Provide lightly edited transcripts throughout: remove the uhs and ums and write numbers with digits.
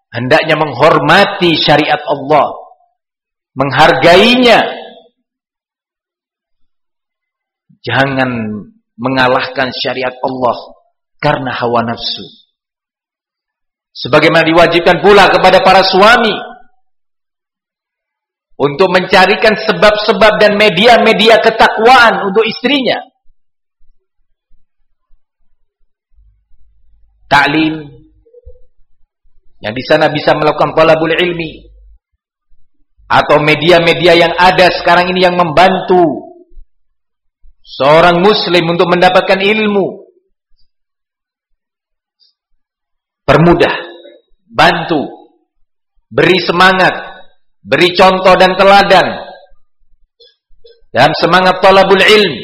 hendaknya menghormati syariat Allah, menghargainya. Jangan mengalahkan syariat Allah karena hawa nafsu. Sebagaimana diwajibkan pula kepada para suami untuk mencarikan sebab-sebab dan media-media ketakwaan untuk istrinya. Ta'lim, yang di sana bisa melakukan talabul ilmi, atau media-media yang ada sekarang ini yang membantu seorang muslim untuk mendapatkan ilmu. Permudah, bantu, beri semangat, beri contoh dan teladan dalam semangat talabul ilm.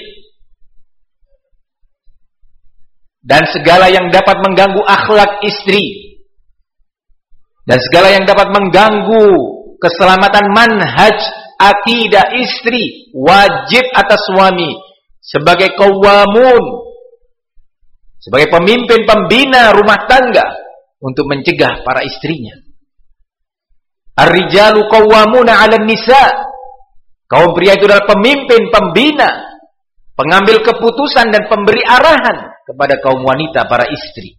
Dan segala yang dapat mengganggu akhlak istri, dan segala yang dapat mengganggu keselamatan manhaj akidah istri, wajib atas suami sebagai qawamun, sebagai pemimpin pembina rumah tangga, untuk mencegah para istrinya. Ar-rijalu qawwamuna 'alan nisa. Kaum pria itu adalah pemimpin, pembina, pengambil keputusan dan pemberi arahan kepada kaum wanita, para istri.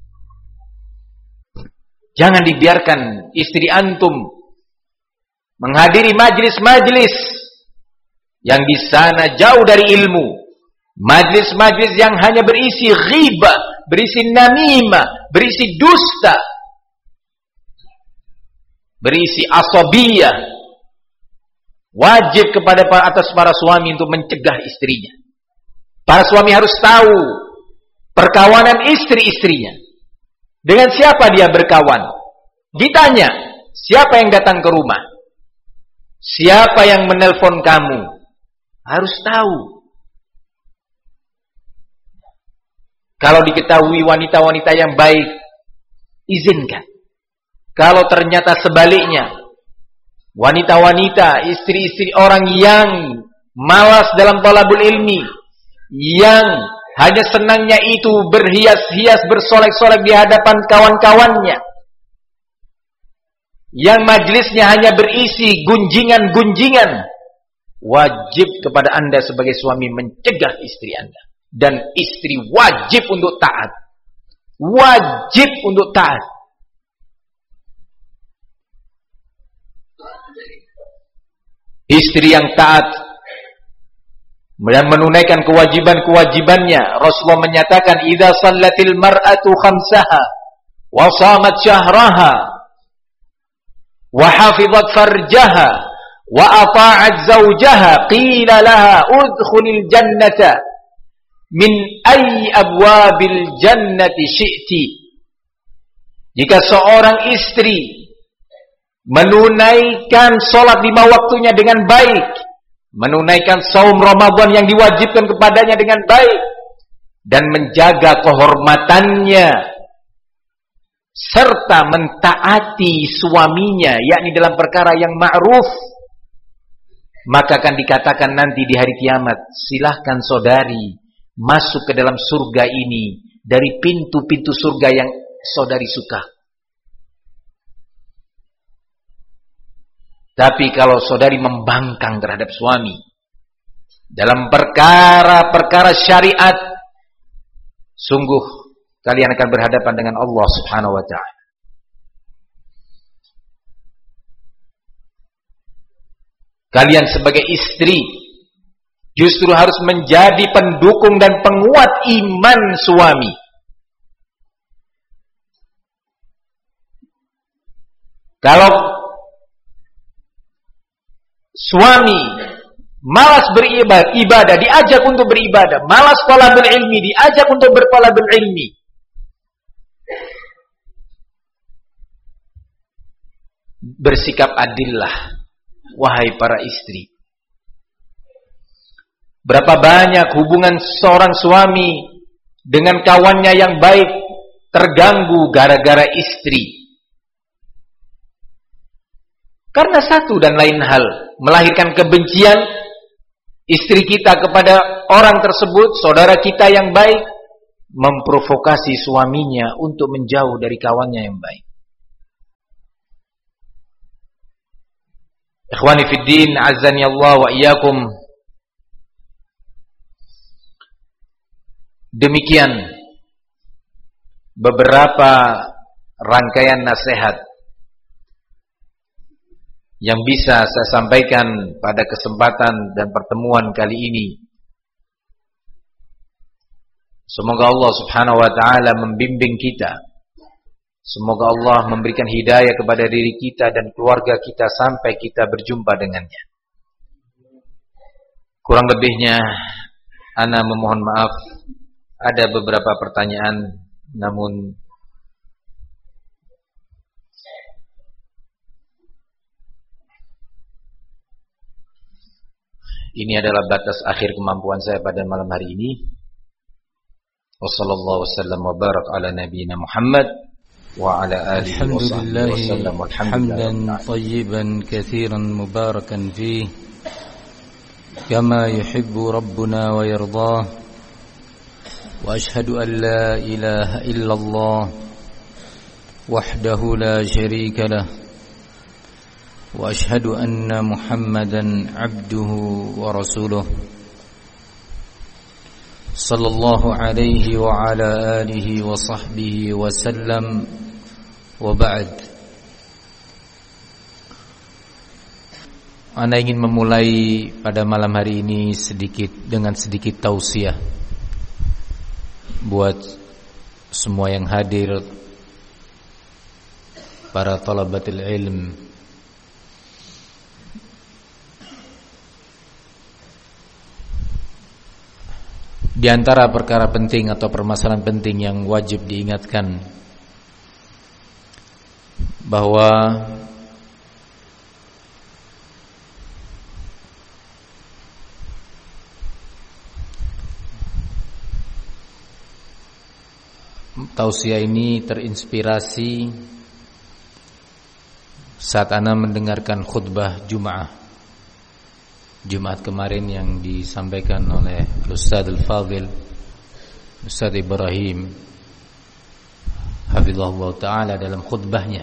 Jangan dibiarkan istri antum menghadiri majlis-majlis yang di sana jauh dari ilmu, majlis-majlis yang hanya berisi ghibah, berisi namimah, berisi dusta, berisi asabiyah. Wajib kepada atas para suami untuk mencegah istrinya. Para suami harus tahu perkawanan istri-istrinya. Dengan siapa dia berkawan? Ditanya, siapa yang datang ke rumah? Siapa yang menelpon kamu? Harus tahu. Kalau diketahui wanita-wanita yang baik, izinkan. Kalau ternyata sebaliknya, wanita-wanita, istri-istri orang yang malas dalam talabul ilmi, yang hanya senangnya itu berhias-hias, bersolek-solek di hadapan kawan-kawannya, yang majlisnya hanya berisi gunjingan-gunjingan, wajib kepada Anda sebagai suami mencegah istri Anda. Dan istri wajib untuk taat. Wajib untuk taat. Istri yang taat dan menunaikan kewajiban-kewajibannya. Rasulullah menyatakan, idza shallatil mar'atu khamsaha wa shamat syahraha wa hafizat farjaha wa ata'at zawjaha qila laha udkhulil jannata min ayyi abwabil jannati syi'ti. Jika seorang istri menunaikan sholat 5 waktunya dengan baik, menunaikan saum Ramadan yang diwajibkan kepadanya dengan baik, dan menjaga kehormatannya, serta mentaati suaminya, yakni dalam perkara yang ma'ruf, maka akan dikatakan nanti di hari kiamat, silahkan saudari masuk ke dalam surga ini dari pintu-pintu surga yang saudari suka. Tapi kalau saudari membangkang terhadap suami dalam perkara-perkara syariat, sungguh kalian akan berhadapan dengan Allah Subhanahu wa ta'ala. Kalian sebagai istri justru harus menjadi pendukung dan penguat iman suami. Kalau suami malas beribadah, diajak untuk beribadah, malas talabul ilmi, diajak untuk bertalabul ilmi, bersikap adillah, wahai para istri. Berapa banyak hubungan seorang suami dengan kawannya yang baik terganggu gara-gara istri. Karena satu dan lain hal, melahirkan kebencian istri kita kepada orang tersebut, saudara kita yang baik, memprovokasi suaminya untuk menjauh dari kawannya yang baik. Ikhwani fid din, azani Allah wa iyyakum. Demikian beberapa rangkaian nasihat yang bisa saya sampaikan pada kesempatan dan pertemuan kali ini. Semoga Allah Subhanahu wa taala membimbing kita. Semoga Allah memberikan hidayah kepada diri kita dan keluarga kita sampai kita berjumpa dengannya. Kurang lebihnya ana memohon maaf. Ada beberapa pertanyaan, namun ini adalah batas akhir kemampuan saya pada malam hari ini. Wassallallahu wasallam wa barak ala nabiyyina Muhammad wa ala alihi wa sahbihi wasallam. Hamdan tayyiban katsiran mubarakan fihi kama yuhibbu rabbuna wa yardah. Wa ashhadu an la ilaha illallah wahdahu la syarika lah. Wa ashhadu anna Muhammadan abduhu wa rasuluh. Sallallahu alaihi wa ala alihi wa sahbihi wa sallam. Wa ba'd. Ana ingin memulai pada malam hari ini dengan sedikit tausiah buat semua yang hadir, para talabatul ilm. Di antara perkara penting atau permasalahan penting yang wajib diingatkan bahwa tausiah ini terinspirasi saat ana mendengarkan khutbah Jumat kemarin yang disampaikan oleh Ustaz Al-Fadhil Ustaz Ibrahim hafizahullah ta'ala dalam khutbahnya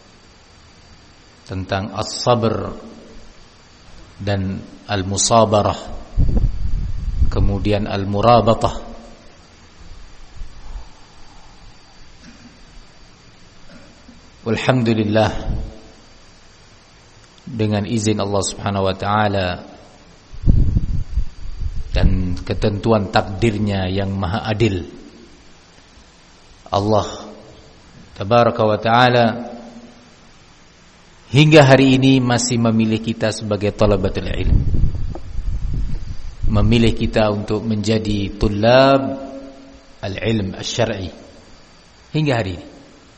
tentang as-sabr dan al-musabarah, kemudian al-murabatah. Alhamdulillah, dengan izin Allah Subhanahu wa taala dan ketentuan takdirnya yang maha adil, Allah tabaraka wa taala hingga hari ini masih memilih kita sebagai talabatul ilm, memilih kita untuk menjadi tullab al-ilm asy-syar'i hingga hari ini.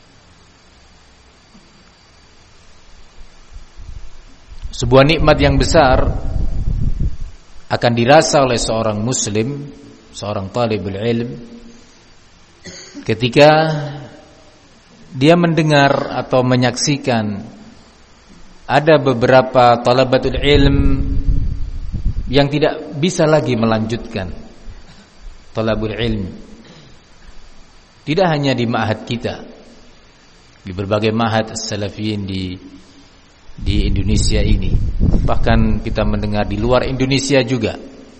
Sebuah nikmat yang besar akan dirasa oleh seorang muslim, seorang talibul ilm, ketika dia mendengar atau menyaksikan ada beberapa talabatul ilm yang tidak bisa lagi melanjutkan talabul ilm. Tidak hanya di ma'had kita, di berbagai ma'had as-salafiyin di Indonesia ini, bahkan kita mendengar di luar Indonesia juga.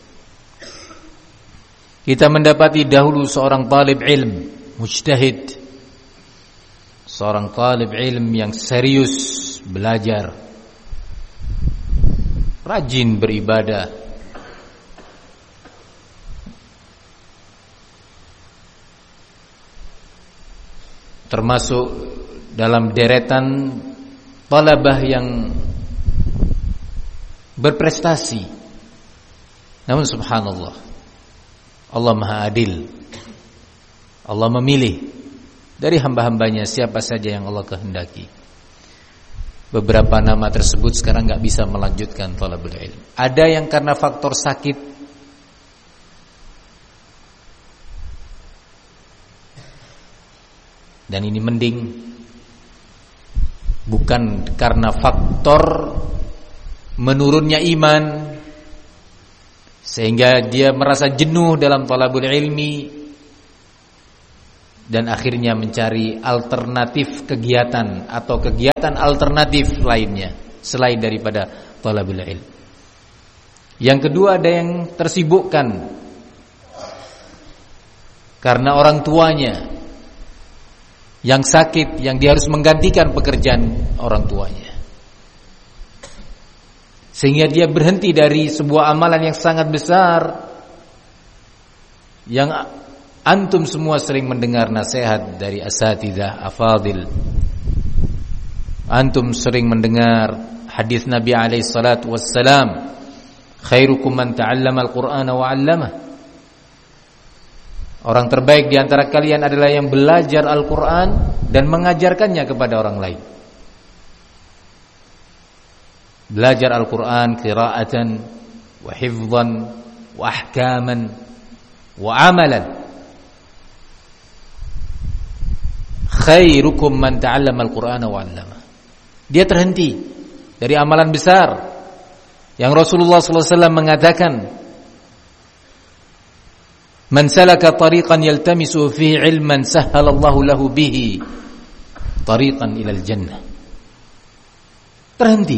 Kita mendapati dahulu seorang talib ilm mujtahid, seorang talib ilm yang serius belajar, rajin beribadah, termasuk dalam deretan talabah yang berprestasi. Namun subhanallah, Allah maha adil. Allah memilih dari hamba-hambanya siapa saja yang Allah kehendaki. Beberapa nama tersebut sekarang gak bisa melanjutkan talabul ilm. Ada yang karena faktor sakit, dan ini mending bukan karena faktor menurunnya iman sehingga dia merasa jenuh dalam talabul ilmi dan akhirnya mencari alternatif kegiatan atau kegiatan alternatif lainnya selain daripada talabul ilm. Yang kedua, ada yang tersibukkan karena orang tuanya yang sakit, yang dia harus menggantikan pekerjaan orang tuanya, sehingga dia berhenti dari sebuah amalan yang sangat besar, yang antum semua sering mendengar nasihat dari asatidzah afadil. Antum sering mendengar hadis Nabi alaihi salatu wassalam, khairukum man ta'allama al-Qur'ana wa 'allamah. Orang terbaik di antara kalian adalah yang belajar Al-Qur'an dan mengajarkannya kepada orang lain. Belajar Al-Qur'an qira'atan wa hifdhan wa ahkaman wa 'amalan. Khairukum man ta'allama al-Qur'ana wa 'allamah. Dia terhenti dari amalan besar yang Rasulullah SAW mengatakan, man salaka tariqan yaltamisu fihi ilman sahhalallahu lahu bihi tariqan ilal jannah. Terhenti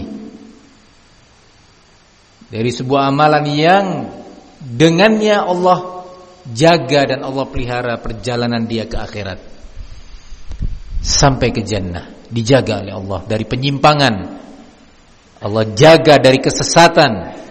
dari sebuah amalan yang dengannya Allah jaga dan Allah pelihara perjalanan dia ke akhirat sampai ke jannah. Dijaga oleh Allah dari penyimpangan, Allah jaga dari kesesatan,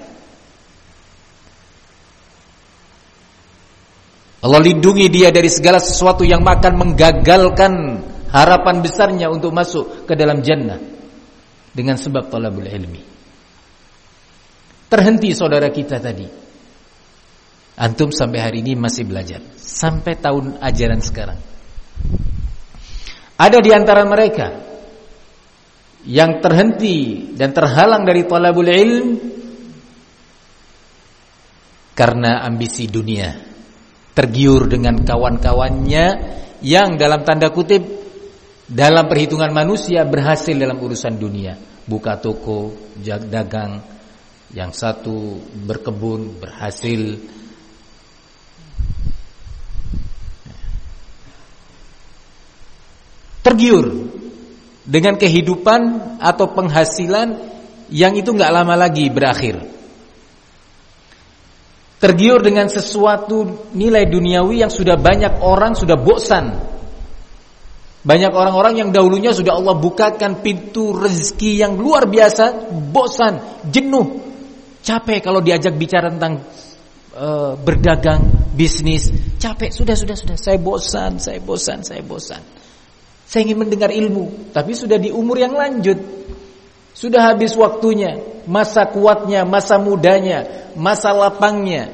Allah lindungi dia dari segala sesuatu yang akan menggagalkan harapan besarnya untuk masuk ke dalam jannah dengan sebab talabul ilmi. Terhenti saudara kita tadi. Antum sampai hari ini masih belajar, sampai tahun ajaran sekarang. Ada di antara mereka yang terhenti dan terhalang dari talabul ilm karena ambisi dunia, tergiur dengan kawan-kawannya yang dalam tanda kutip dalam perhitungan manusia berhasil dalam urusan dunia, buka toko, dagang, yang satu berkebun, berhasil. Tergiur dengan kehidupan atau penghasilan yang itu enggak lama lagi berakhir. Tergiur dengan sesuatu nilai duniawi yang sudah banyak orang sudah bosan. Banyak orang-orang yang dahulunya sudah Allah bukakan pintu rezeki yang luar biasa, bosan, jenuh, capek kalau diajak bicara tentang berdagang, bisnis, capek, sudah, saya bosan. Saya ingin mendengar ilmu, tapi sudah di umur yang lanjut. Sudah habis waktunya, masa kuatnya, masa mudanya, masa lapangnya.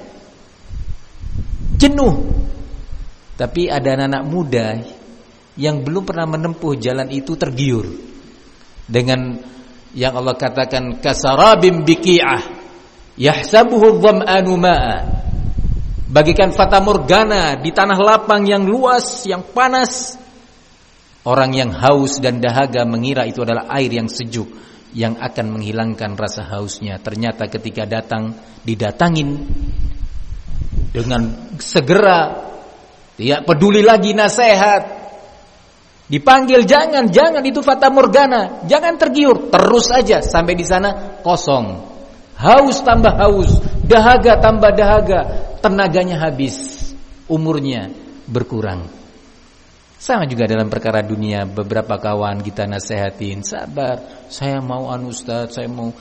Jenuh. Tapi ada anak muda yang belum pernah menempuh jalan itu tergiur dengan yang Allah katakan kasarabim biqi'ah yahsabuhu dham'anu ma'a. Bagikan fata morgana di tanah lapang yang luas, yang panas. Orang yang haus dan dahaga mengira itu adalah air yang sejuk yang akan menghilangkan rasa hausnya. Ternyata ketika didatangin dengan segera, tidak peduli lagi nasihat, dipanggil jangan itu fata morgana, jangan tergiur, terus aja sampai di sana kosong. Haus tambah haus, dahaga tambah dahaga, tenaganya habis, umurnya berkurang. Sama juga dalam perkara dunia, beberapa kawan kita nasihatin, sabar, saya mau Ustaz, saya mau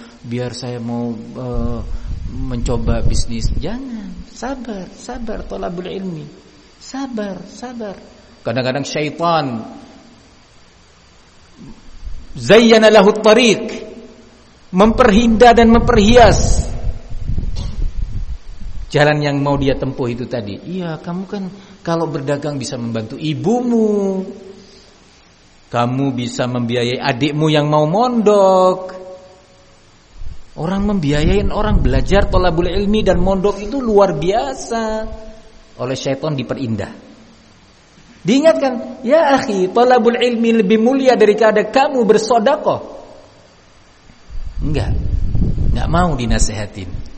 mencoba bisnis. Jangan, sabar, thalabul ilmi. Sabar. Kadang-kadang syaitan zayyana lahu at-tariq, memperhinda dan memperhias jalan yang mau dia tempuh itu tadi. Iya, kamu kan kalau berdagang bisa membantu ibumu, kamu bisa membiayai adikmu yang mau mondok. Orang membiayain orang belajar thalabul ilmi dan mondok itu luar biasa. Oleh syaitan diperindah. Diingatkan, ya akhi, thalabul ilmi lebih mulia daripada kamu bersedekah. Enggak mau dinasehatin.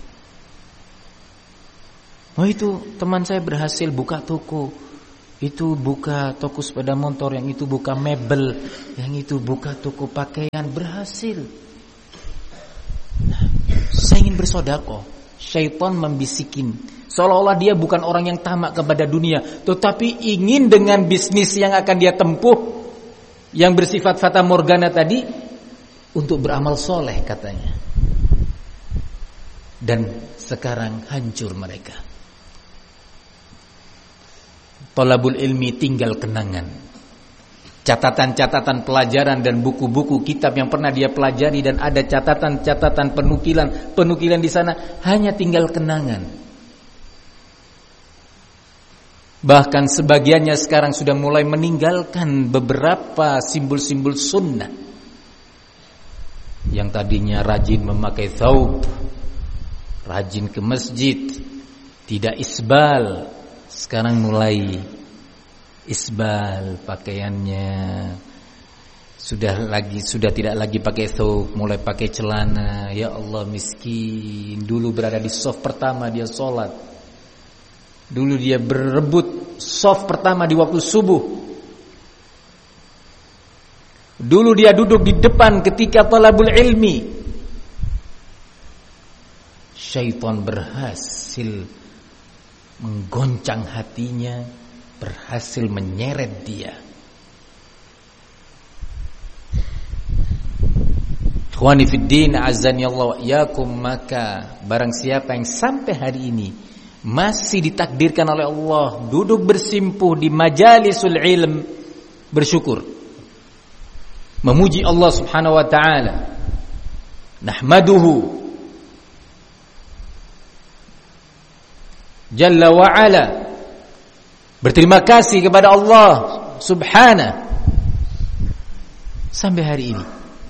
Oh itu teman saya berhasil buka toko, itu buka toko sepeda motor, yang itu buka mebel, yang itu buka toko pakaian, berhasil. Nah, Saya ingin bersedekah. Syaitan membisikin, seolah-olah dia bukan orang yang tamak kepada dunia, tetapi ingin dengan bisnis yang akan dia tempuh, yang bersifat fata morgana tadi, untuk beramal soleh katanya. Dan sekarang hancur mereka. Thalabul ilmi tinggal kenangan, catatan-catatan pelajaran dan buku-buku kitab yang pernah dia pelajari, dan ada catatan-catatan penukilan di sana, hanya tinggal kenangan. Bahkan sebagiannya sekarang sudah mulai meninggalkan beberapa simbol-simbol sunnah. Yang tadinya rajin memakai thawb, rajin ke masjid, tidak isbal, sekarang mulai isbal pakaiannya. Sudah tidak lagi pakai thawb, mulai pakai celana. Ya Allah, miskin. Dulu berada di shaf pertama dia sholat. Dulu dia berebut shaf pertama di waktu subuh. Dulu dia duduk di depan ketika talabul ilmi. Syaitan berhasil menggoncang hatinya, berhasil menyeret dia. Ikhwani fiddin, azani Allah wa iyyakum, maka barang siapa yang sampai hari ini masih ditakdirkan oleh Allah duduk bersimpuh di majalisul ilm, bersyukur, memuji Allah Subhanahu wa taala, nahmaduhu jalla wa ala, berterima kasih kepada Allah Subhanahu sampai hari ini.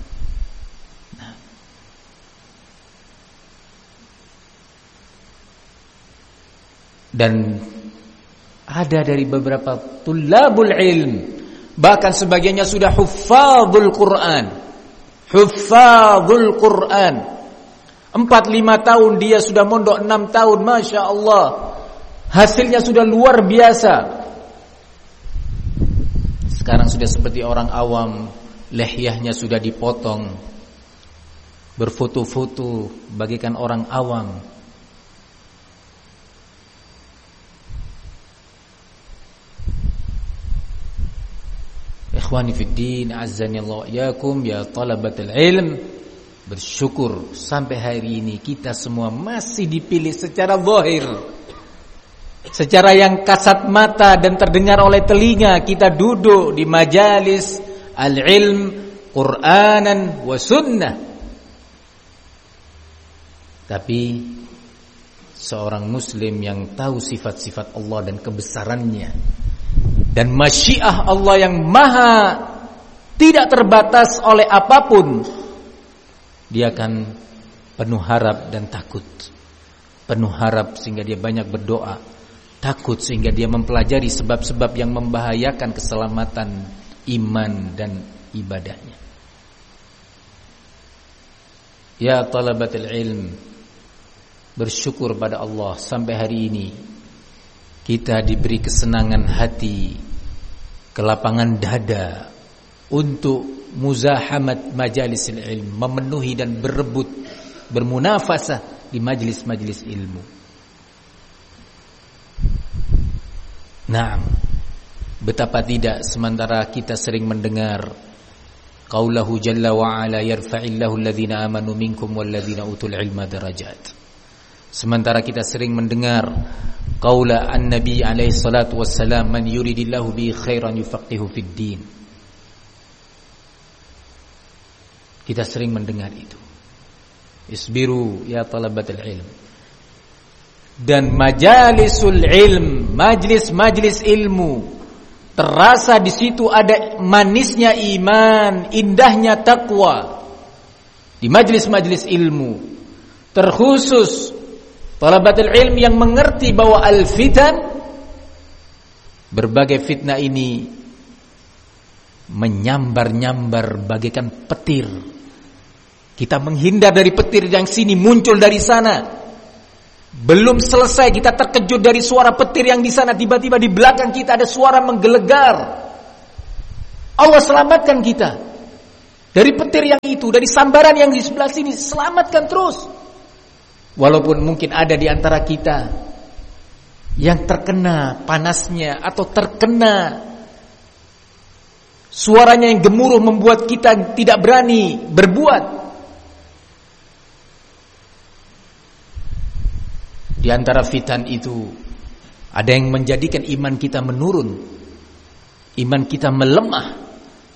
Dan ada dari beberapa tulabul ilm, bahkan sebagiannya sudah huffazul Quran. Huffazul Quran. 4-5 tahun dia sudah mondok, 6 tahun, Masya Allah. Hasilnya sudah luar biasa. Sekarang sudah seperti orang awam, lehyahnya sudah dipotong, berfoto-foto bagaikan orang awam. Ikhwani fiddin, azzani Allah wa iyyakum, ya talabatul ilm, bersyukur sampai hari ini kita semua masih dipilih secara zahir, secara yang kasat mata dan terdengar oleh telinga. Kita duduk di majalis al-ilm, Qur'anan wa sunnah. Tapi seorang muslim yang tahu sifat-sifat Allah dan kebesarannya, dan masyiah Allah yang maha tidak terbatas oleh apapun, dia akan penuh harap dan takut. Penuh harap sehingga dia banyak berdoa, takut sehingga dia mempelajari sebab-sebab yang membahayakan keselamatan iman dan ibadahnya. Ya talabatul ilm, bersyukur pada Allah sampai hari ini kita diberi kesenangan hati, kelapangan dada untuk muzahamat majalisil ilm, memenuhi dan berebut, bermunafasah di majlis-majlis ilmu. Naam, betapa tidak sementara kita sering mendengar qaulahu jalla wa ala yarfa'illahu alladhina amanu minkum walladhina utul ilma darajat. Sementara kita sering mendengar qaula an-nabi alaihi salatu wassalam, man yuridillahu bi khairan yufaqihu fid din. Kita sering mendengar itu. Isbiru ya talabatul ilm. Dan majalisul ilm, majlis-majlis ilmu, terasa di situ ada manisnya iman, indahnya takwa. Di majlis-majlis ilmu, terkhusus talabatul ilm yang mengerti bahwa al-fitan, berbagai fitnah ini menyambar-nyambar bagaikan petir. Kita menghindar dari petir yang sini, muncul dari sana. Belum selesai kita terkejut dari suara petir yang di sana, tiba-tiba di belakang kita ada suara menggelegar. Allah selamatkan kita dari petir yang itu, dari sambaran yang di sebelah sini, selamatkan terus. Walaupun mungkin ada di antara kita yang terkena panasnya atau terkena suaranya yang gemuruh membuat kita tidak berani berbuat. Di antara fitan itu ada yang menjadikan iman kita menurun, iman kita melemah.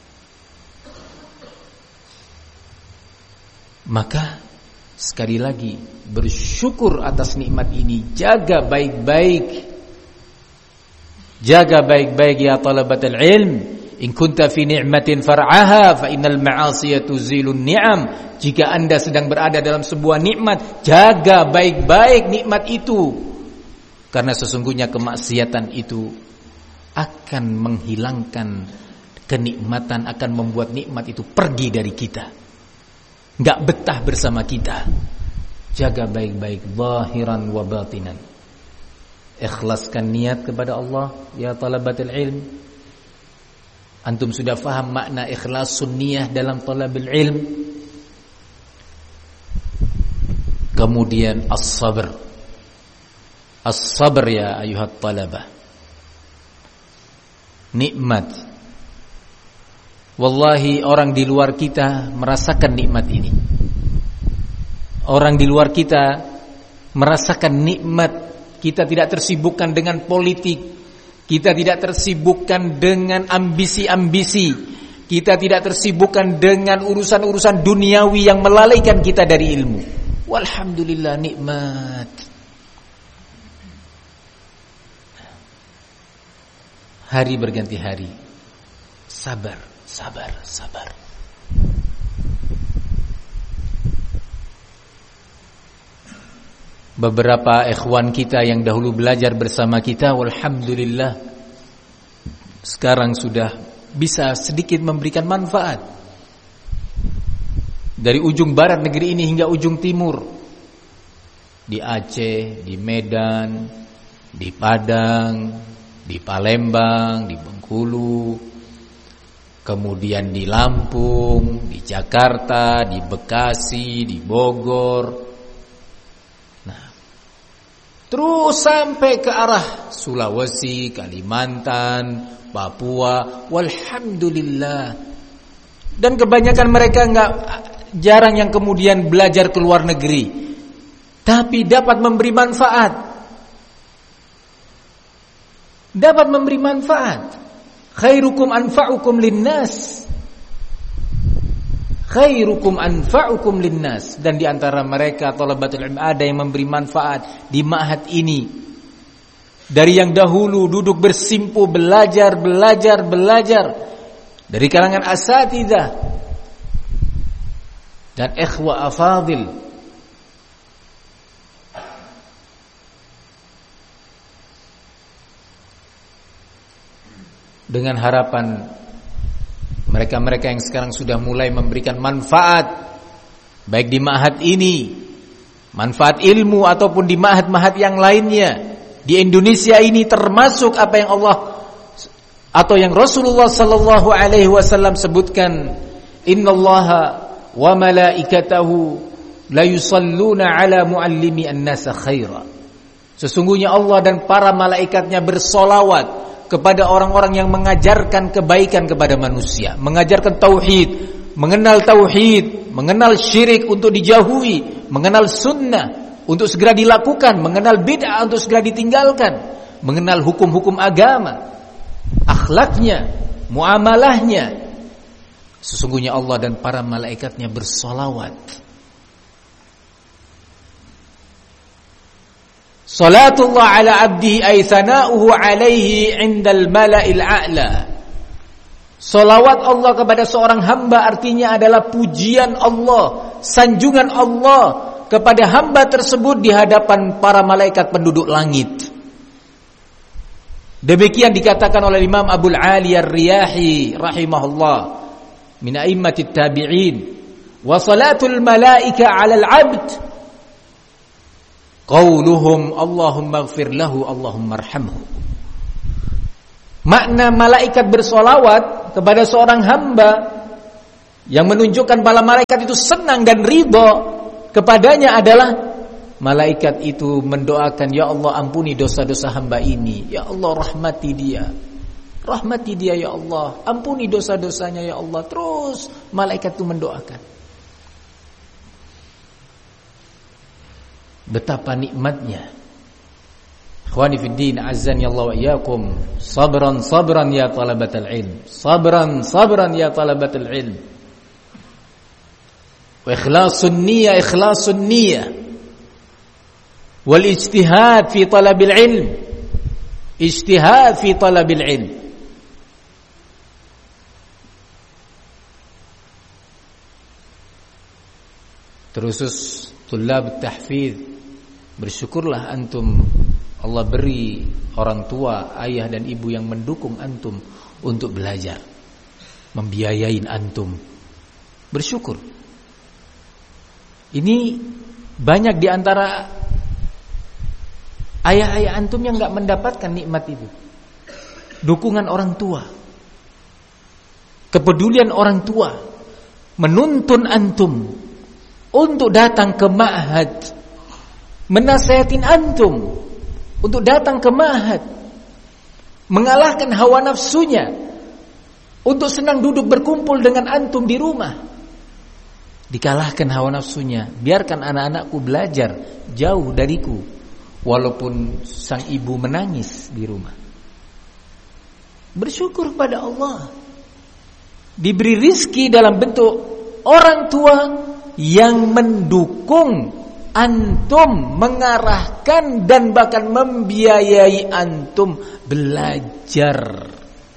Maka sekali lagi bersyukur atas nikmat ini, jaga baik-baik. Jaga baik-baik ya talabatul ilm. In kunta fi ni'matin far'aha fa innal ma'asiyatu zilun ni'am. Jika Anda sedang berada dalam sebuah nikmat, jaga baik-baik nikmat itu. Karena sesungguhnya kemaksiatan itu akan menghilangkan kenikmatan, akan membuat nikmat itu pergi dari kita, enggak betah bersama kita. Jaga baik-baik zahiran wa batinan. Ikhlaskan niat kepada Allah ya talabatul ilm. Antum sudah faham makna ikhlas sunniyah dalam talabul ilm. Kemudian as-sabr. As-sabr ya ayuhat talabah. Nikmat. Wallahi orang di luar kita merasakan nikmat ini. Orang di luar kita merasakan nikmat. Kita tidak tersibukkan dengan politik. Kita tidak tersibukkan dengan ambisi-ambisi. Kita tidak tersibukkan dengan urusan-urusan duniawi yang melalaikan kita dari ilmu. Walhamdulillah nikmat. Hari berganti hari. Sabar, sabar, sabar. Beberapa ikhwan kita yang dahulu belajar bersama kita, walhamdulillah sekarang sudah bisa sedikit memberikan manfaat. Dari ujung barat negeri ini hingga ujung timur. Di Aceh, di Medan, di Padang, di Palembang, di Bengkulu, kemudian di Lampung, di Jakarta, di Bekasi, di Bogor. Terus sampai ke arah Sulawesi, Kalimantan, Papua, walhamdulillah. Dan kebanyakan mereka jarang yang kemudian belajar ke luar negeri, tapi dapat memberi manfaat. Dapat memberi manfaat. Khairukum anfa'ukum linnas. Khairukum anfa'ukum linnas. Dan di antara mereka thalabatul ilm ada yang memberi manfaat di ma'had ini. Dari yang dahulu duduk bersimpu belajar dari kalangan asatidzah dan ikhwa afadil. Dengan harapan mereka-mereka yang sekarang sudah mulai memberikan manfaat, baik di ma'had ini, manfaat ilmu ataupun di ma'had-ma'had yang lainnya di Indonesia ini, termasuk apa yang Allah atau yang Rasulullah sallallahu alaihi wasallam sebutkan, innallaha wa malaikatahu la yusalluna ala muallimi an-nasa khaira. Sesungguhnya Allah dan para malaikatnya bersolawat kepada orang-orang yang mengajarkan kebaikan kepada manusia, mengajarkan tauhid, mengenal tauhid, mengenal syirik untuk dijauhi, mengenal sunnah untuk segera dilakukan, mengenal bid'ah untuk segera ditinggalkan, mengenal hukum-hukum agama, akhlaknya, muamalahnya. Sesungguhnya Allah dan para malaikatnya bersolawat. Salatullah ala abdihi ay thana'uhu alaihi indal mala'il a'la. Salawat Allah kepada seorang hamba artinya adalah pujian Allah, sanjungan Allah kepada hamba tersebut di hadapan para malaikat penduduk langit. Demikian dikatakan oleh Imam Abul Ali Ar-Riyahi rahimahullah min a'immatit tabi'in. Wa salatul malaika 'alal 'abd qauluhum Allahumma ighfir lahu Allahumma arhamhu. Makna malaikat bersolawat kepada seorang hamba yang menunjukkan para malaikat itu senang dan ridha kepadanya adalah malaikat itu mendoakan, ya Allah ampuni dosa-dosa hamba ini, ya Allah rahmati dia ya Allah, ampuni dosa-dosanya ya Allah. Terus malaikat itu mendoakan. Betapa nikmatnya. Ikhwani fid din, azzani Allah wa iyyakum. Sabran sabran ya talabatal ilm. Sabran sabran ya talabatal ilm. Wa ikhlasun niyyah. Wal ijtihad fi talabil ilm. Ijtihad fi talabil ilm. Terusus tulab tahfidz, bersyukurlah antum Allah beri orang tua, ayah dan ibu yang mendukung antum untuk belajar, membiayain antum. Bersyukur. Ini banyak di antara ayah-ayah antum yang enggak mendapatkan nikmat itu. Dukungan orang tua, kepedulian orang tua, menuntun antum untuk datang ke ma'had, menasihatin antum untuk datang ke ma'had, mengalahkan hawa nafsunya untuk senang duduk berkumpul dengan antum di rumah. Dikalahkan hawa nafsunya, biarkan anak-anakku belajar jauh dariku, walaupun sang ibu menangis di rumah. Bersyukur pada Allah, diberi rizki dalam bentuk orang tua yang mendukung antum, mengarahkan dan bahkan membiayai antum belajar.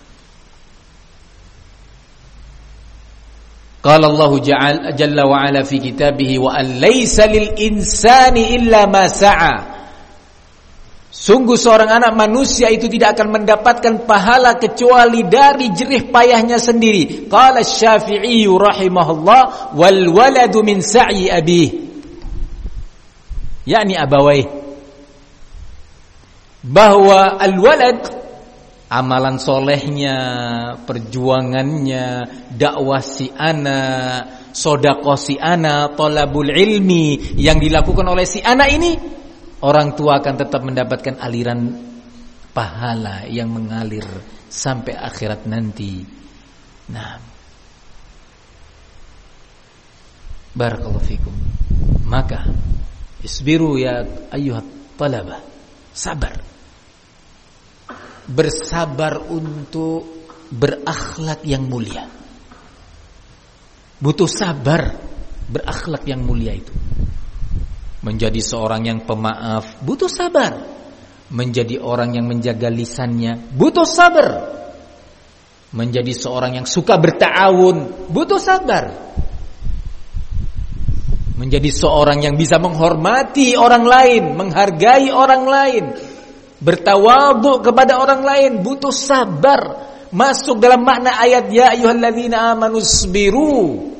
Qala Allah jalla wa ala fi kitabih wa an laysa lil insani illa ma sa'a. Sungguh seorang anak manusia itu tidak akan mendapatkan pahala kecuali dari jerih payahnya sendiri. Qala Asy-Syafi'i rahimahullah, wal waladu min sa'i abih, yakni abawai. Bahwa al-walad, amalan solehnya, perjuangannya, dakwah si anak, sedekah si anak, thalabul ilmi yang dilakukan oleh si anak ini, orang tua akan tetap mendapatkan aliran pahala yang mengalir sampai akhirat nanti. Nah, barakallahu fikum. Maka isbiru ya ayyuhat talabah, sabar. Bersabar untuk berakhlak yang mulia. Butuh sabar berakhlak yang mulia itu. Menjadi seorang yang pemaaf butuh sabar. Menjadi orang yang menjaga lisannya butuh sabar. Menjadi seorang yang suka berta'awun butuh sabar. Menjadi seorang yang bisa menghormati orang lain, menghargai orang lain, bertawadhu kepada orang lain butuh sabar. Masuk dalam makna ayat ya ayyuhalladzina amanu isbiru.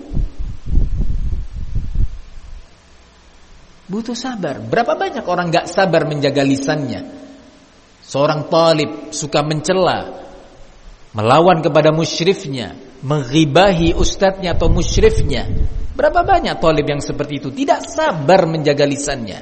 Butuh sabar. Berapa banyak orang gak sabar menjaga lisannya. Seorang talib suka mencela, melawan kepada musyrifnya, menghibahi ustadznya atau musyrifnya. Berapa banyak talib yang seperti itu, tidak sabar menjaga lisannya.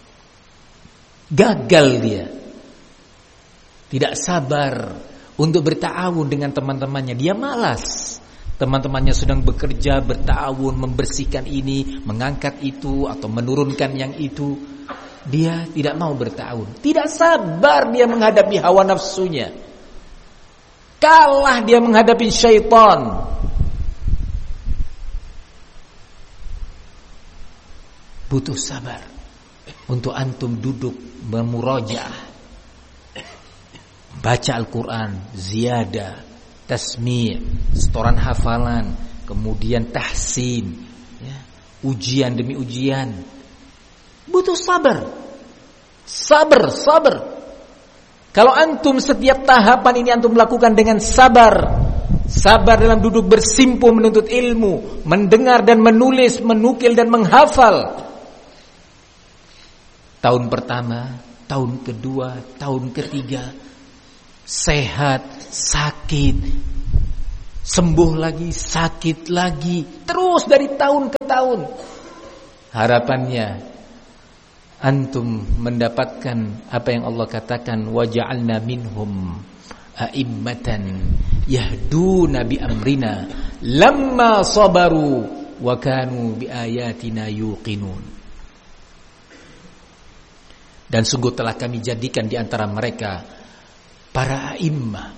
Gagal dia. Tidak sabar untuk berta'awun dengan teman-temannya. Dia malas. Teman-temannya sedang bekerja, berta'awun, membersihkan ini, mengangkat itu, atau menurunkan yang itu. Dia tidak mau berta'awun. Tidak sabar dia menghadapi hawa nafsunya. Kalah dia menghadapi syaitan. Butuh sabar untuk antum duduk bermurajaah, baca Al-Quran, ziyadah, tasmi', setoran hafalan, kemudian tahsin, ya, ujian demi ujian. Butuh sabar. Sabar. Kalau antum setiap tahapan ini antum lakukan dengan sabar, sabar dalam duduk bersimpu menuntut ilmu, mendengar dan menulis, menukil dan menghafal. Tahun pertama, tahun kedua, tahun ketiga, sehat, sakit, sembuh lagi, sakit lagi, terus dari tahun ke tahun. Harapannya antum mendapatkan apa yang Allah katakan, waja'alna minhum a'immatan yahduna bi amrina lamma sabaru wa kanu bi ayatina yuqinun. Dan sungguh telah kami jadikan di antara mereka para a'immah,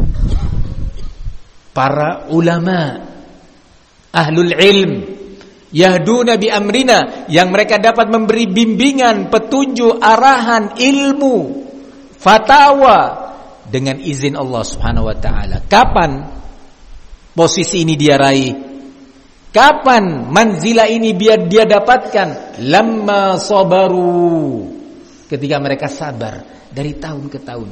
para ulama, ahlul ilm, yahduna bi amrina, yang mereka dapat memberi bimbingan, petunjuk, arahan, ilmu, fatwa dengan izin Allah Subhanahu wa taala. Kapan posisi ini dia raih? Kapan manzilah ini biar dia dapatkan? Lamma sabaru, ketika mereka sabar dari tahun ke tahun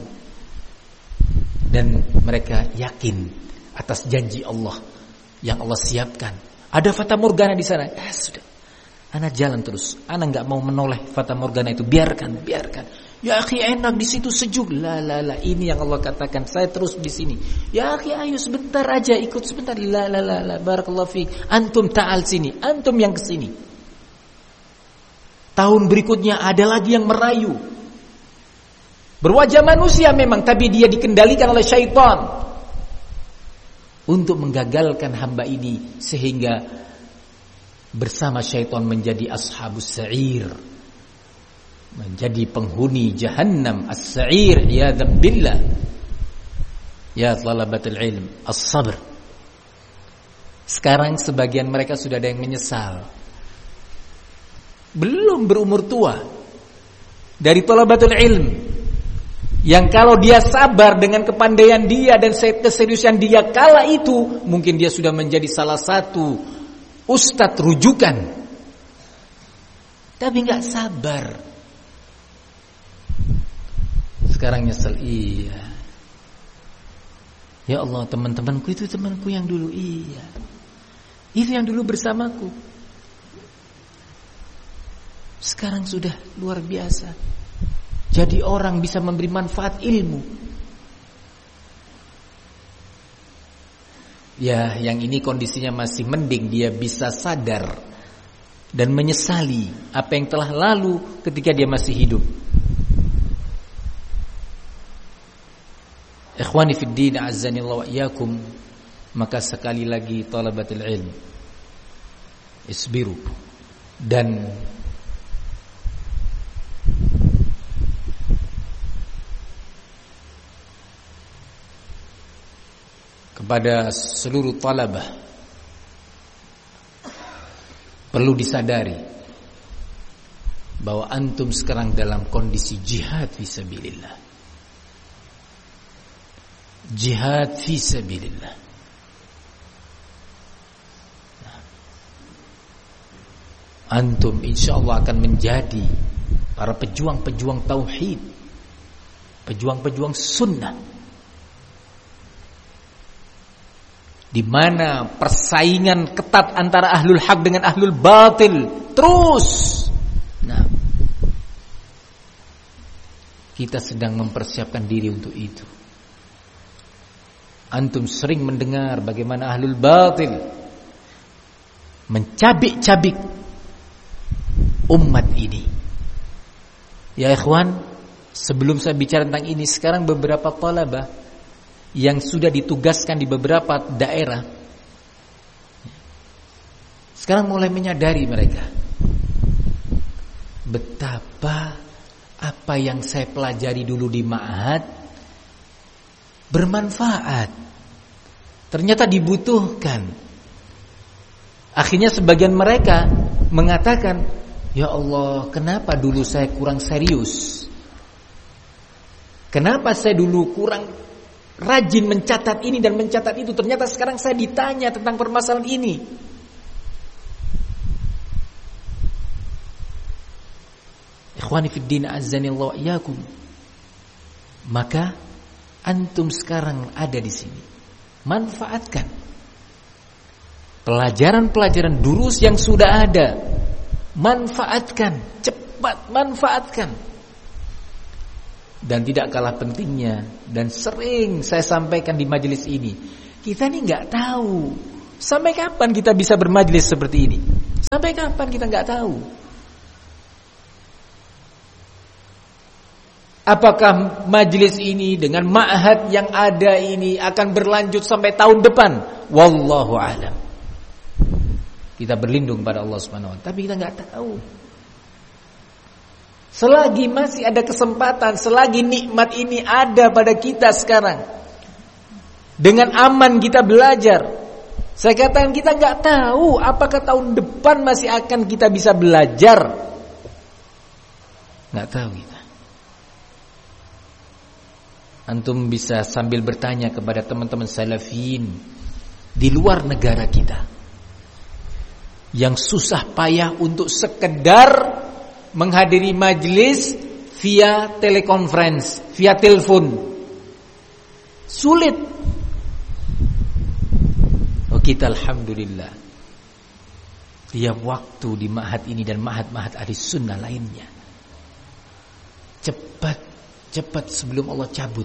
dan mereka yakin atas janji Allah yang Allah siapkan. Ada fata morgana di sana. Ya sudah, ana jalan terus. Ana enggak mau menoleh fata morgana itu. Biarkan. Ya akhi, enak di situ, sejuk. La, ini yang Allah katakan. Saya terus di sini. Ya akhi, ayo sebentar aja, ikut sebentar. La, barakallahu fiik. Antum ta'al sini. Antum yang ke sini. Tahun berikutnya ada lagi yang merayu. Berwajah manusia memang, tapi dia dikendalikan oleh syaitan untuk menggagalkan hamba ini sehingga bersama syaitan menjadi ashabus sa'ir, menjadi penghuni jahannam as-sa'ir. Ya dzambillah. Ya talabatul ilm, as-sabr. Sekarang sebagian mereka sudah ada yang menyesal, belum berumur tua, dari talabatul ilm, yang kalau dia sabar dengan kepandaian dia dan keseriusan dia kala itu, mungkin dia sudah menjadi salah satu ustadz rujukan, tapi nggak sabar. Sekarang nyesel. Iya, ya Allah, teman-temanku itu temanku yang dulu. Iya, itu yang dulu bersamaku. Sekarang sudah luar biasa. Jadi orang bisa memberi manfaat ilmu. Ya, yang ini kondisinya masih mending, dia bisa sadar dan menyesali apa yang telah lalu ketika dia masih hidup. Ikhwani fid din, azzanillahu wa iyyakum. Maka sekali lagi talabatul ilm, isbiru, dan kepada seluruh talabah perlu disadari bahwa antum sekarang dalam kondisi jihad fisabilillah. Jihad fisabilillah. Antum insyaallah akan menjadi para pejuang-pejuang tauhid, pejuang-pejuang sunnah, di mana persaingan ketat antara ahlul haq dengan ahlul batil terus. Nah, kita sedang mempersiapkan diri untuk itu. Antum sering mendengar bagaimana ahlul batil mencabik-cabik umat ini. Ya ikhwan, sebelum saya bicara tentang ini, sekarang beberapa talabah yang sudah ditugaskan di beberapa daerah sekarang mulai menyadari mereka betapa apa yang saya pelajari dulu di ma'had bermanfaat, ternyata dibutuhkan. Akhirnya sebagian mereka mengatakan, ya Allah, kenapa dulu saya kurang serius? Kenapa saya dulu kurang rajin mencatat ini dan mencatat itu? Ternyata sekarang saya ditanya tentang permasalahan ini. Ikhwani fid din, azzanillahu wa iyyakum. Maka antum sekarang ada di sini. Manfaatkan pelajaran-pelajaran durus yang sudah ada. Manfaatkan, cepat manfaatkan. Dan tidak kalah pentingnya, dan sering saya sampaikan di majelis ini, kita ini nggak tahu sampai kapan kita bisa bermajelis seperti ini. Sampai kapan kita nggak tahu. Apakah majelis ini dengan ma'had yang ada ini akan berlanjut sampai tahun depan? Wallahu a'lam. Kita berlindung pada Allah Subhanahu wa taala, tapi kita enggak tahu. Selagi masih ada kesempatan, selagi nikmat ini ada pada kita sekarang, dengan aman kita belajar. Saya katakan kita enggak tahu apakah tahun depan masih akan kita bisa belajar. Enggak tahu kita. Antum bisa sambil bertanya kepada teman-teman salafin di luar negara kita yang susah payah untuk sekedar menghadiri majelis via telekonferensi, via telepon. Sulit. Oh, kita alhamdulillah tiap waktu di ma'had ini dan ma'had-ma'had ahli sunnah lainnya cepat sebelum Allah cabut.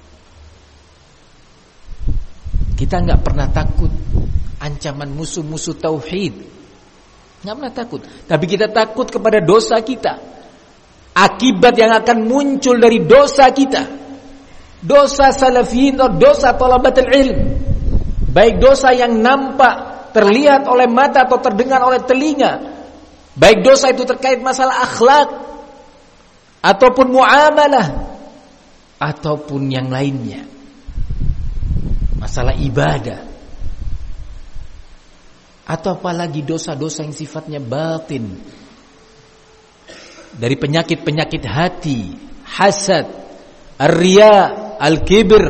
Kita enggak pernah takut ancaman musuh-musuh tauhid. Enggak pernah takut. Tapi kita takut kepada dosa kita. Akibat yang akan muncul dari dosa kita. Dosa salafiyin atau dosa thalabatul ilm. Baik dosa yang nampak, terlihat oleh mata atau terdengar oleh telinga. Baik dosa itu terkait masalah akhlak ataupun muamalah ataupun yang lainnya. Masalah ibadah. Atau apalagi dosa-dosa yang sifatnya batin. Dari penyakit-penyakit hati, hasad, ar-riya, al-kibr.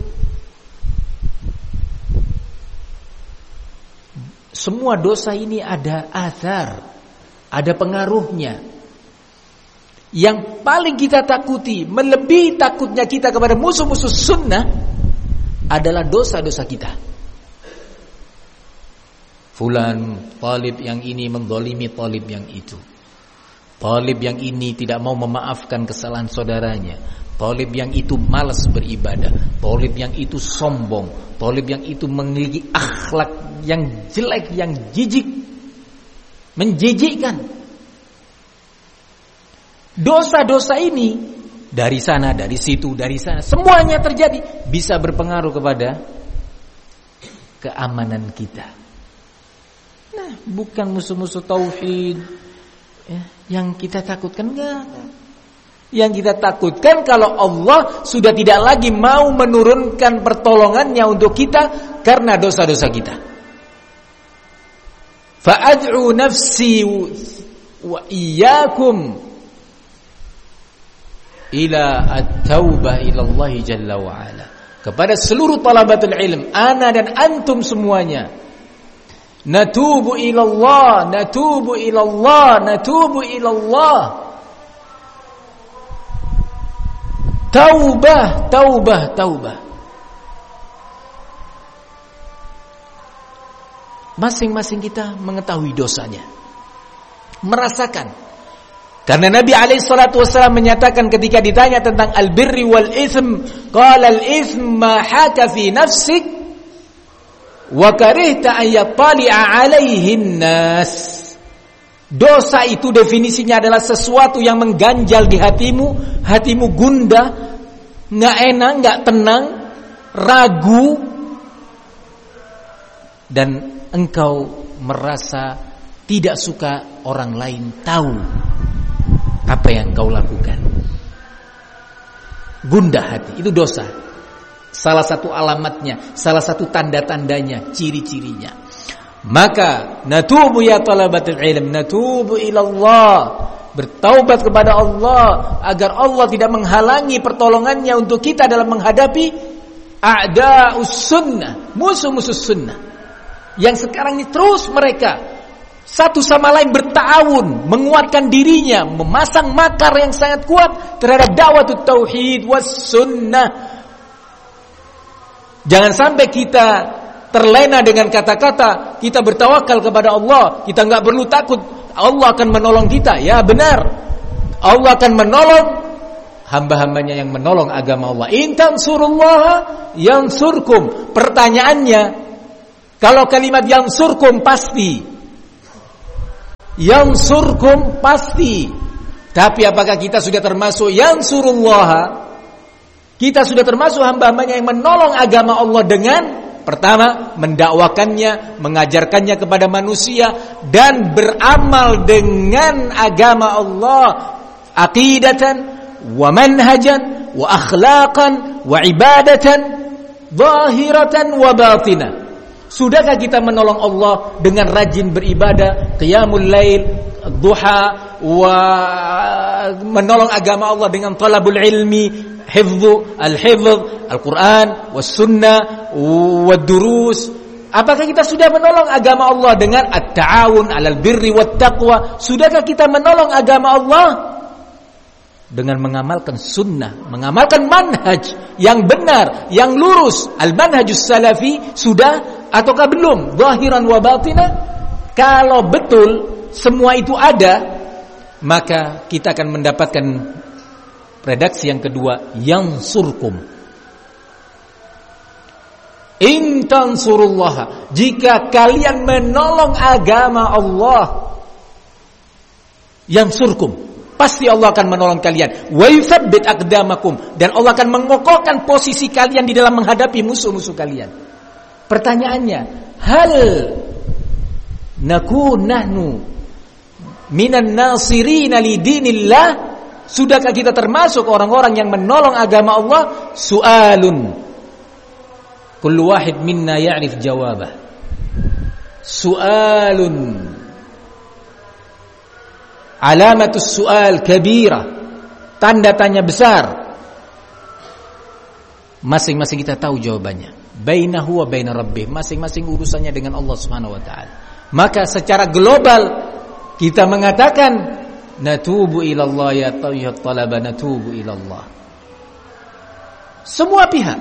Semua dosa ini ada athar, ada pengaruhnya. Yang paling kita takuti, melebihi takutnya kita kepada musuh-musuh sunnah adalah dosa-dosa kita. Fulan, talib yang ini mendolimi talib yang itu. Talib yang ini tidak mau memaafkan kesalahan saudaranya. Talib yang itu malas beribadah. Talib yang itu sombong. Talib yang itu memiliki akhlak yang jelek, yang jijik, menjijikkan. Dosa-dosa ini dari sana, dari situ, dari sana, semuanya terjadi, bisa berpengaruh kepada keamanan kita. Nah, bukan musuh-musuh tauhid yang kita takutkan, enggak. Yang kita takutkan kalau Allah sudah tidak lagi mau menurunkan pertolongannya untuk kita karena dosa-dosa kita. Fa'ad'u nafsi wa iyyakum ila at-taubah ila Allah jalla wa ala. Kepada seluruh talabatul ilm, ana dan antum semuanya, natubu ila Allah, natubu ila Allah, natubu ila Allah. Taubah, taubah, taubah. Masing-masing kita mengetahui dosanya, merasakan. Karena Nabi SAW menyatakan ketika ditanya tentang al-birri wal ism, qala al-ism ma haka fi nafsik wa karihta an yattali'a alaihi an-nas. Dosa itu definisinya adalah sesuatu yang mengganjal di hatimu, hatimu gundah, enggak enak, enggak tenang, ragu, dan engkau merasa tidak suka orang lain tahu apa yang kau lakukan. Gundah hati, itu dosa. Salah satu alamatnya, salah satu tanda-tandanya, ciri-cirinya. Maka natubu ya talabatul ilm, natubu ila Allah, bertaubat kepada Allah agar Allah tidak menghalangi pertolongannya untuk kita dalam menghadapi a'da'us sunnah, musuh-musuh sunnah yang sekarang ini terus mereka satu sama lain berta'awun, menguatkan dirinya, memasang makar yang sangat kuat terhadap dakwah tauhid was sunnah. Jangan sampai kita terlena dengan kata-kata kita bertawakal kepada Allah, kita enggak perlu takut Allah akan menolong kita. Ya benar, Allah akan menolong hamba-hambanya yang menolong agama Allah. In tansurullaha yansurkum. Pertanyaannya, kalau kalimat yansurkum pasti, yansurkum pasti. Tapi apakah kita sudah termasuk yansurullah? Kita sudah termasuk hamba-hambanya yang menolong agama Allah dengan pertama, mendakwakannya, mengajarkannya kepada manusia, dan beramal dengan agama Allah aqidatan wa manhajan wa akhlaqan wa ibadatan zahiratan wa batinah. Sudahkah kita menolong Allah dengan rajin beribadah, qiyamul lail, duha, wa menolong agama Allah dengan talabul ilmi, hifdzu al-hifdz, Al-Quran, was-sunnah, wad-durus. Apakah kita sudah menolong agama Allah dengan at-ta'awun 'alal birri wat-taqwa? Sudahkah kita menolong agama Allah dengan mengamalkan sunnah, mengamalkan manhaj yang benar, yang lurus, al-manhajus salafi? Sudah ataukah belum? Zahiran wa batinah. Kalau betul semua itu ada, maka kita akan mendapatkan redaksi yang kedua, yansurkum. In tansurullah, jika kalian menolong agama Allah, yansurkum, pasti Allah akan menolong kalian. Wa yuthabbit aqdamakum, dan Allah akan mengokohkan posisi kalian di dalam menghadapi musuh-musuh kalian. Pertanyaannya, hal nakun nahnu minan nasirina li dinillah? Sudahkah kita termasuk orang-orang yang menolong agama Allah? Su'alun, kullu wahid minna ya'rif jawabah. Su'alun, alamatus su'al kabira, tanda tanya besar. Masing-masing kita tahu jawabannya. Bainahu wa baina rabbih, masing-masing urusannya dengan Allah Subhanahu wa taala. Maka secara global kita mengatakan natubu ilallah ya tayyib talaba, natubu ilallah. Semua pihak,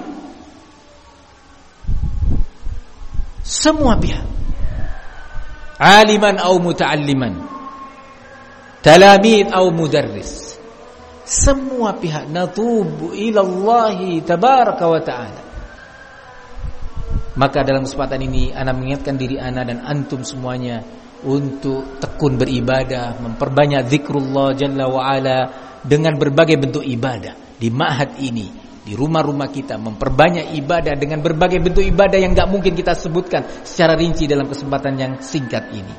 aliman atau muta'alliman, talamid atau mudarris, semua pihak natubu ilallahi tabaraka wa ta'ala. Maka dalam kesempatan ini ana mengingatkan diri ana dan antum semuanya untuk tekun beribadah, memperbanyak zikrullah jalla wa ala dengan berbagai bentuk ibadah di ma'had ini, di rumah-rumah kita, memperbanyak ibadah dengan berbagai bentuk ibadah yang enggak mungkin kita sebutkan secara rinci dalam kesempatan yang singkat ini.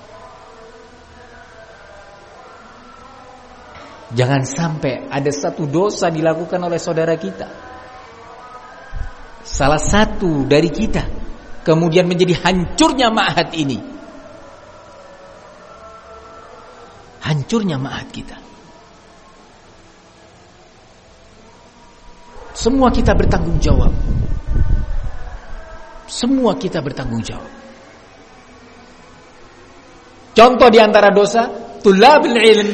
Jangan sampai ada satu dosa dilakukan oleh saudara kita, salah satu dari kita, kemudian menjadi hancurnya ma'had ini, hancurnya ma'had kita. Semua kita bertanggung jawab. Semua kita bertanggung jawab. Contoh di antara dosa, tulabul ilm,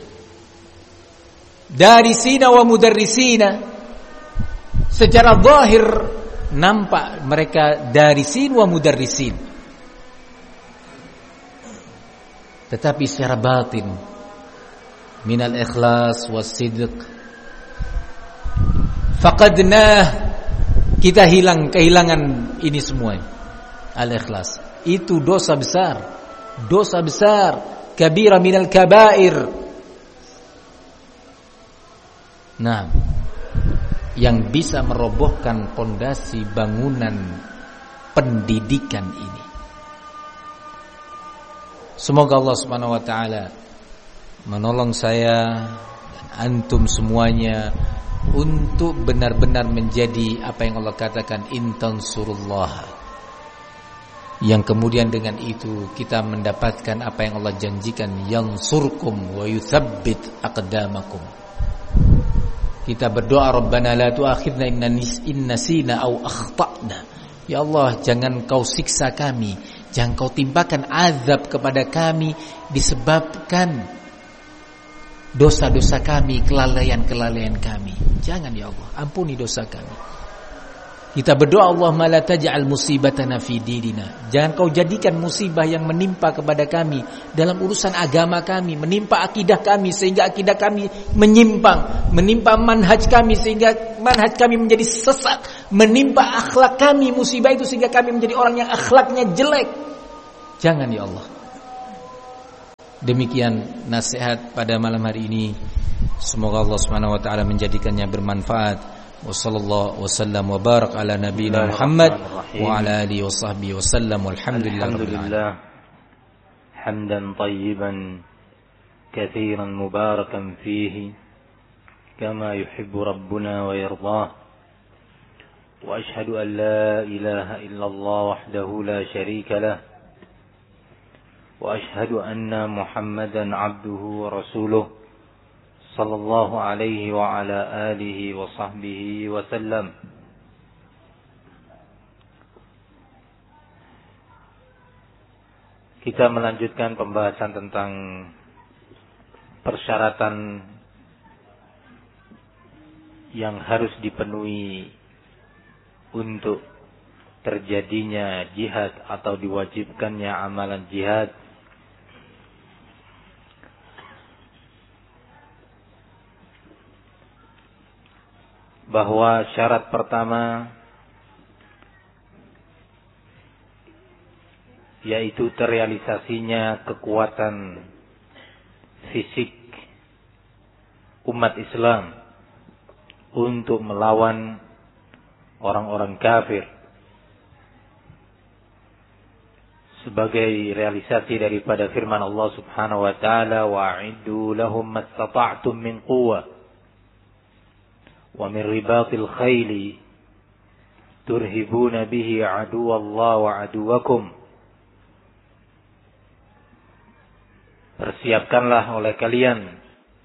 darisina wa mudarrisina, secara zahir nampak mereka darisin wa mudarrisin, tetapi secara batin minal ikhlas was sidq faqadnah, kita kehilangan ini semua. Al ikhlas itu dosa besar, kabira minal kabair. Nah, yang bisa merobohkan pondasi bangunan pendidikan ini. Semoga Allah Subhanahu wa taala menolong saya dan antum semuanya untuk benar-benar menjadi apa yang Allah katakan intansurullah, yang kemudian dengan itu kita mendapatkan apa yang Allah janjikan, yansurkum wa yuthabbit aqdamakum. Kita berdoa, Rabbana la tu'akhidna in nasina aw akhta'na. Ya Allah, jangan kau siksa kami, jangan kau timpakan azab kepada kami disebabkan dosa-dosa kami, kelalaian-kelalaian kami. Jangan ya Allah, ampuni dosa kami. Kita berdoa, Allahumma la taj'al musibatana fi dinina. Jangan kau jadikan musibah yang menimpa kepada kami dalam urusan agama kami, menimpa akidah kami sehingga akidah kami menyimpang, menimpa manhaj kami sehingga manhaj kami menjadi sesat, menimpa akhlak kami musibah itu sehingga kami menjadi orang yang akhlaknya jelek. Jangan ya Allah. Demikian nasihat pada malam hari ini. Semoga Allah Subhanahu wa taala menjadikannya bermanfaat. Wassallallahu wasallam wa barak ala nabiyina Muhammad wa ala alihi washabbihi wasallam. Walhamdulillah. Hamdan tayyiban katsiran mubarakan fihi kama yuhibbu rabbuna wa yardah. Wa ashhadu an la ilaha illallah wahdahu la syarika lah. وأشهد أن محمدا عبده ورسوله صلى الله عليه وعلى آله وصحبه وسلم. Kita melanjutkan pembahasan tentang persyaratan yang harus dipenuhi untuk terjadinya jihad atau diwajibkannya amalan jihad. Bahwa syarat pertama yaitu terrealisasinya kekuatan fisik umat Islam untuk melawan orang-orang kafir, sebagai realisasi daripada firman Allah Subhanahu wa taala, wa'iddu lahum mastata'tum min quwwah wa min ribatil khayli turhibuna bihi aduwallahi wa aduwakum. Persiapkanlah oleh kalian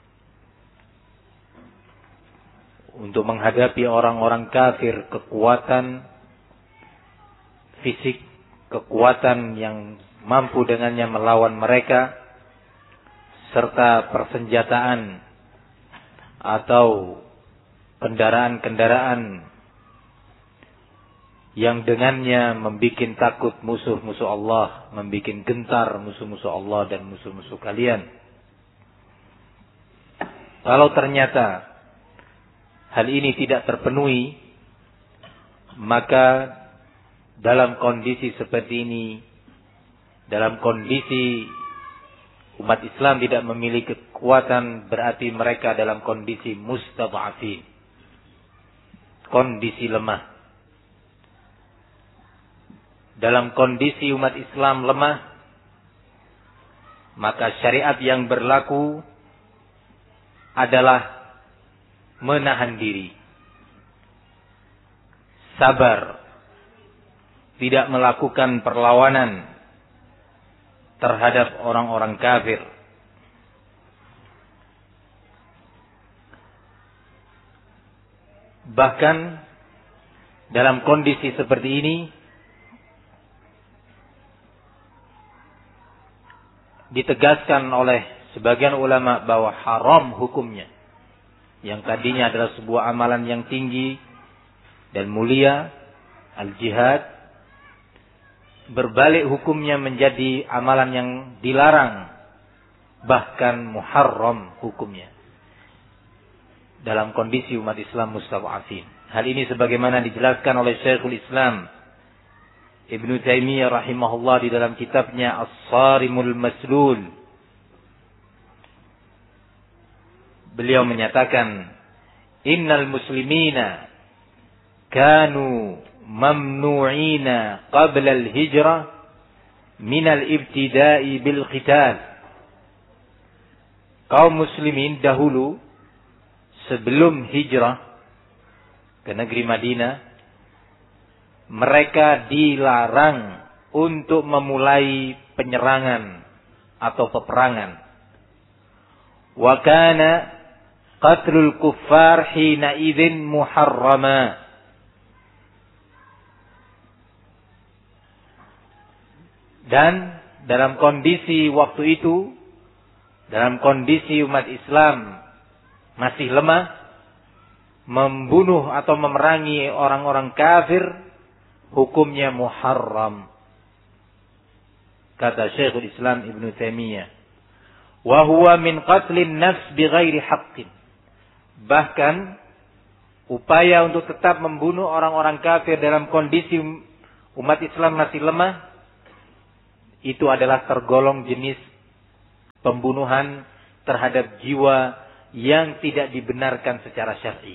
untuk menghadapi orang-orang kafir kekuatan fisik, kekuatan yang mampu dengannya melawan mereka, serta persenjataan atau kendaraan-kendaraan yang dengannya membikin takut musuh-musuh Allah, membikin gentar musuh-musuh Allah dan musuh-musuh kalian. Kalau ternyata hal ini tidak terpenuhi, maka dalam kondisi seperti ini, dalam kondisi umat Islam tidak memiliki kekuatan, berarti mereka dalam kondisi mustad'afin, kondisi lemah. Dalam kondisi umat Islam lemah, maka syariat yang berlaku adalah menahan diri, sabar, tidak melakukan perlawanan terhadap orang-orang kafir. Bahkan dalam kondisi seperti ini ditegaskan oleh sebagian ulama bahwa haram hukumnya, yang tadinya adalah sebuah amalan yang tinggi dan mulia, al-jihad, berbalik hukumnya menjadi amalan yang dilarang, bahkan muharram hukumnya dalam kondisi umat Islam mustad'afin. Hal ini sebagaimana dijelaskan oleh Syekhul Islam Ibnu Taimiyah rahimahullah di dalam kitabnya As-Sarimul Maslul. Beliau menyatakan, innal muslimina kanu mamnu'ina qabla al-hijrah min al-ibtida'i bil qital. Kaum muslimin dahulu sebelum hijrah ke negeri Madinah, mereka dilarang untuk memulai penyerangan atau peperangan. Wa kana qatlul kuffar hina idzin muharrama. Dan dalam kondisi waktu itu, dalam kondisi umat Islam masih lemah, membunuh atau memerangi orang-orang kafir hukumnya muharram, kata Syekhul Islam Ibnu Taimiyah. Wa huwa min qatlin nafs bighairi haqqin. Bahkan upaya untuk tetap membunuh orang-orang kafir dalam kondisi umat Islam masih lemah, itu adalah tergolong jenis pembunuhan terhadap jiwa yang tidak dibenarkan secara syar'i.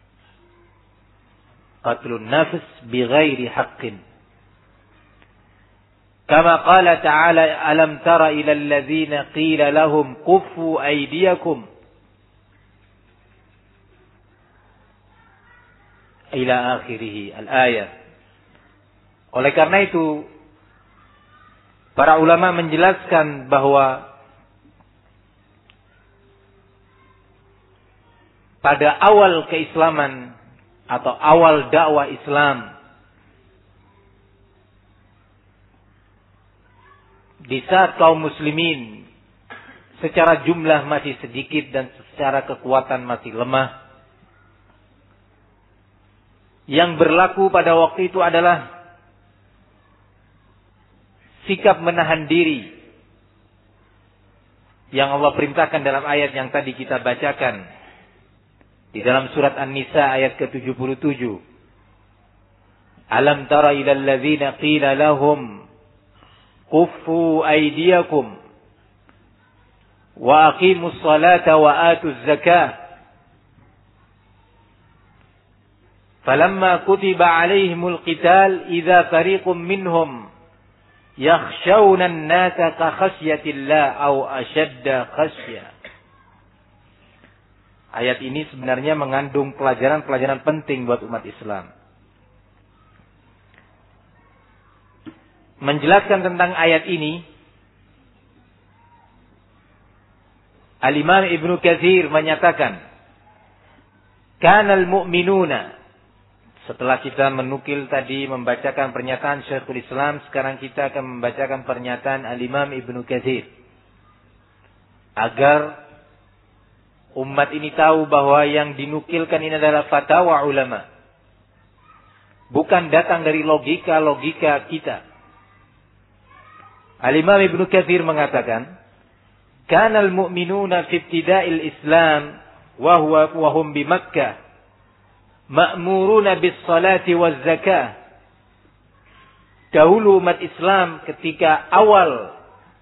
Qatlun nafs bighairi haqqin. Kama qala ta'ala alam tara ila alladzina qila lahum kuffu aydiyakum ila akhirih al-ayat. Oleh karena itu para ulama menjelaskan bahwa pada awal keislaman atau awal dakwah Islam, di saat kaum muslimin secara jumlah masih sedikit dan secara kekuatan masih lemah, yang berlaku pada waktu itu adalah sikap menahan diri yang Allah perintahkan dalam ayat yang tadi kita bacakan di dalam surat An-Nisa ayat ke-77. Alam tara ilal ladzina qila lahum kuffu aydiyakum wa aqimus salata wa atuz zakah falamma kutiba alaihimul qital idza fariqum minhum yakhshawna an-nasa ka khasyatillah aw ashadda khasyah. Ayat ini sebenarnya mengandung pelajaran-pelajaran penting buat umat Islam. Menjelaskan tentang ayat ini, Al-Imam Ibnu Katsir menyatakan, "Kanal mu'minuna." Setelah kita menukil tadi membacakan pernyataan Syekhul Islam, sekarang kita akan membacakan pernyataan Al-Imam Ibnu Katsir. Agar umat ini tahu bahwa yang dinukilkan ini adalah fatwa ulama. Bukan datang dari logika-logika kita. Al-Imam Ibnu Katsir mengatakan, "Kanal mu'minuna fi ibtida'il Islam wa hum bi Makkah ma'muruna bis salati waz zakah." Dahulu umat Islam ketika awal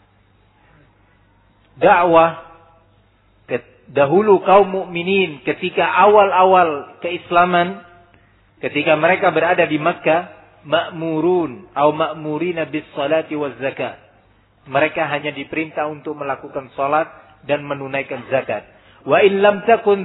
dakwah, dahulu kaum mukminin ketika awal-awal keislaman, ketika mereka berada di Makkah, ma'murun atau ma'murina bis salati waz zakah. Mereka hanya diperintah untuk melakukan salat dan menunaikan zakat. Wa in lam takun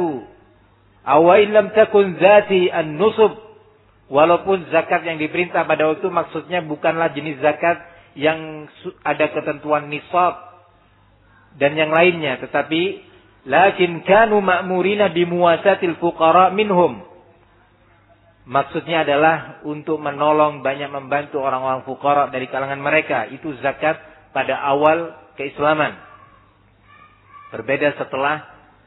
zati an-nusub, walaupun zakat yang diperintah pada waktu maksudnya bukanlah jenis zakat yang ada ketentuan nisab dan yang lainnya, tetapi lakin kanu ma'murina bimuwasatil fuqara minhum. Maksudnya adalah untuk menolong, banyak membantu orang-orang fuqara dari kalangan mereka. Itu zakat pada awal keislaman. Berbeda setelah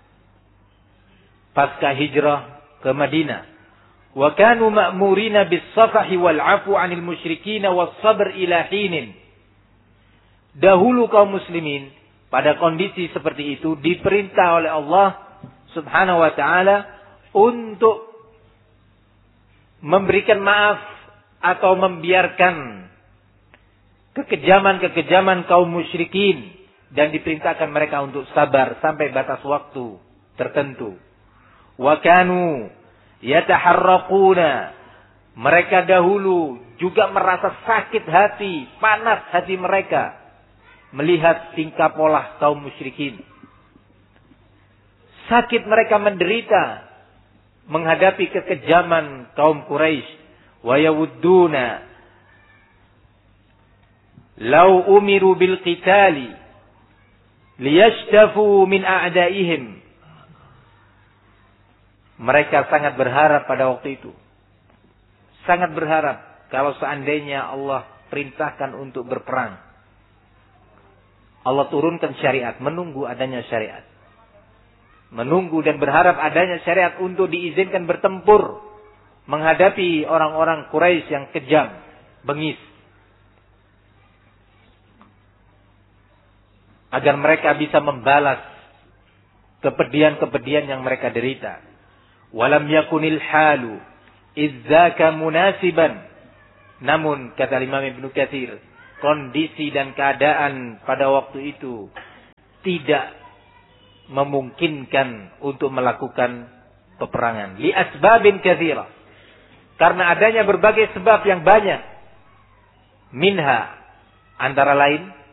pasca hijrah ke Madinah. Wa kanu ma'murina bis-safahi wal 'afwi 'anil musyrikin was-sabr ila hinin. Dahulu kaum muslimin pada kondisi seperti itu diperintah oleh Allah Subhanahu wa taala untuk memberikan maaf atau membiarkan kekejaman-kekejaman kaum musyrikin dan diperintahkan mereka untuk sabar sampai batas waktu tertentu. Wa kanu yataharraquna, mereka dahulu juga merasa sakit hati, panas hati mereka melihat tingkah pola kaum musyrikin. Sakit mereka menderita menghadapi kekejaman kaum Quraisy. Wa yawudduna law umiru bil qitali liyashtafu min a'daihim. Mereka sangat berharap pada waktu itu. Sangat berharap kalau seandainya Allah perintahkan untuk berperang. Allah turunkan syariat, menunggu adanya syariat. Menunggu dan berharap adanya syariat untuk diizinkan bertempur menghadapi orang-orang Quraisy yang kejam, bengis. Agar mereka bisa membalas kepedihan-kepedihan yang mereka derita. Walam yakunil halu idzaka munasiban. Namun kata Imam Ibnu Katsir, kondisi dan keadaan pada waktu itu tidak memungkinkan untuk melakukan peperangan. Li asbabin katsira. Karena adanya berbagai sebab yang banyak. Minha, antara lain